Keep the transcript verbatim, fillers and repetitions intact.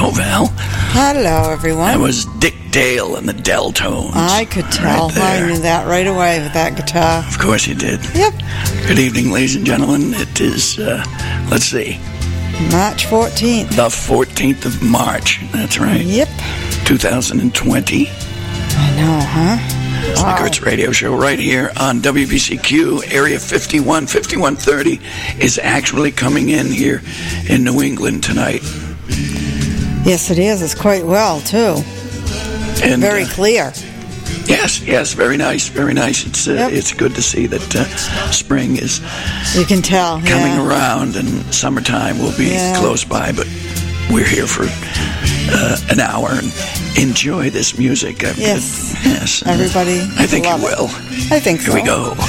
Hello, Val. Hello, everyone. That was Dick Dale and the Deltones. I could tell. Right I knew that right away with that guitar. Of course you did. Yep. Good evening, ladies and gentlemen. It is, uh, let's see, March fourteenth. the fourteenth of March. That's right. Yep. two thousand twenty. I know, huh? It's the Kurtz Radio Show right here on W B C Q. Area fifty-one, fifty-one thirty is actually coming in here in New England tonight. Yes, it is. It's quite well, too. And, Very uh, clear. Yes, yes, very nice, very nice. It's uh, Yep. it's good to see that uh, spring is You can tell. coming yeah. around and summertime will be Yeah. close by, but we're here for uh, an hour and enjoy this music. Uh, Yes. yes. uh, Everybody I think you love it. will. I think so. Here we go.